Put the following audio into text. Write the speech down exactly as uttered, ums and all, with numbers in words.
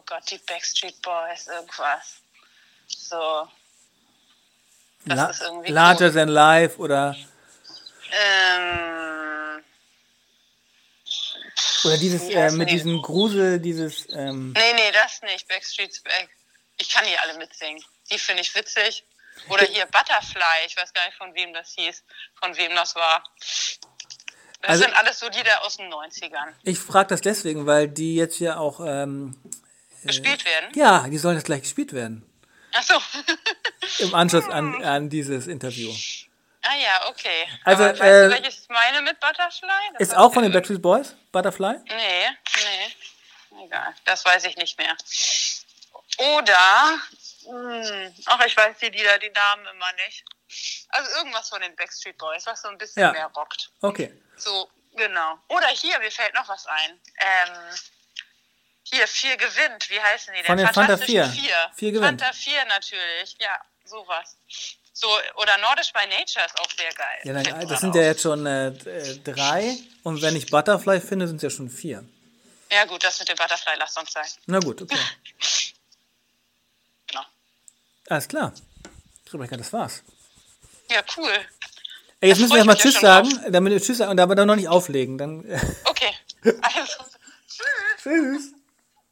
Gott, die Backstreet Boys, irgendwas. So. Das La- ist irgendwie Larger cool. Than Life oder, Ähm, oder dieses wie äh, heißen mit die? diesem Grusel, dieses, ähm, Nee, nee, das nicht. Backstreet's Back. Ich kann die alle mitsingen. Die finde ich witzig. Oder hier Butterfly. Ich weiß gar nicht, von wem das hieß. Von wem das war. Das Also- sind alles so Lieder aus den neunzigern. ich frage das deswegen, weil die jetzt ja auch, ähm, Gespielt werden? ja, die sollen jetzt gleich gespielt werden. Ach so. Im Anschluss an, an dieses Interview. Ah ja, okay. Also, Aber weißt äh, du, welches ich meine mit Butterfly? Das Ist weiß auch ich von den ja Backstreet Boys, Butterfly? Nee, nee. Egal, das weiß ich nicht mehr. Oder, mh, ach, ich weiß die Lieder, die Namen immer nicht. Also irgendwas von den Backstreet Boys, was so ein bisschen Ja. mehr rockt. Okay. So, genau. Oder hier, mir fällt noch was ein. Ähm, hier, vier gewinnt, wie heißen die denn? Von den Fanta Fantastischen vier. Vier. Vier gewinnt. Fanta vier natürlich, ja, sowas. So, oder Nordisch by Nature ist auch sehr geil. Ja, Fällt dann, mir das gerade sind auf. ja jetzt schon äh, äh, drei. Und wenn ich Butterfly finde, sind es ja schon vier. Ja gut, das mit dem Butterfly lasst uns sein. Na gut, okay. Genau. Alles klar. Rebecca, das war's. Ja, cool. Ey, jetzt Da müssen freu wir ich mal mich ja Tschüss schon sagen, damit wir Tschüss sagen und aber dann noch nicht auflegen. Dann, äh, Okay. Also, tschüss. Tschüss.